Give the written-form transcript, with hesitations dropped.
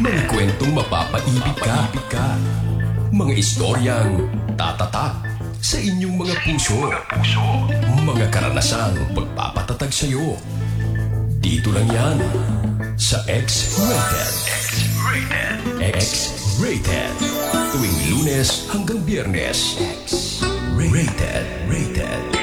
Mga kwentong mapapaibig ka. Mga istoryang tatatak sa inyong mga puso. Mga karanasang pagpapatatag sa'yo. Dito lang yan sa X-Rated. X-Rated. Tuwing Lunes hanggang Biyernes. X-Rated.